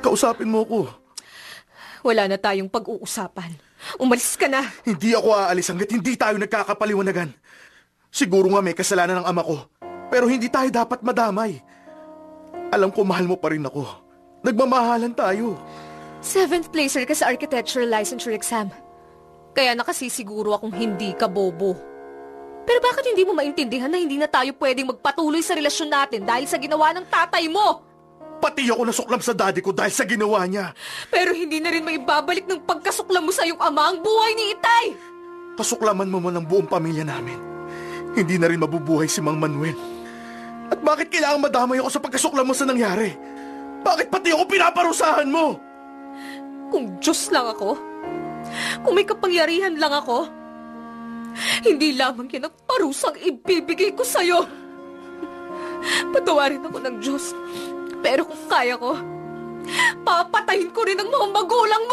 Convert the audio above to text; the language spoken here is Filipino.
Kausapin mo ko. Wala na tayong pag-uusapan. Umalis ka na. Hindi ako aalis hanggat hindi tayo nagkakapaliwanagan. Siguro nga may kasalanan ng ama ko, pero hindi tayo dapat madamay. Alam ko mahal mo pa rin ako. Nagmamahalan tayo. 7th placer ka sa architectural licensure exam. Kaya nakasisiguro akong hindi ka bobo. Pero bakit hindi mo maintindihan na hindi na tayo pwedeng magpatuloy sa relasyon natin dahil sa ginawa ng tatay mo? Pati ako nasuklam sa daddy ko dahil sa ginawa niya. Pero hindi na rin maibabalik ng pagkasuklam mo sa iyong ama ang buhay ni Itay! Kasuklaman mo ng buong pamilya namin. Hindi na rin mabubuhay si Mang Manuel. At bakit kailangan madamay ako sa pagkasuklam mo sa nangyari? Bakit pati ako pinaparusahan mo? Kung Diyos lang ako, kung may kapangyarihan lang ako, hindi lamang yan ang parusang ibibigay ko sa'yo. Patawarin ako ng Diyos. Pero kung kaya ko, papatayin ko rin ang mga magulang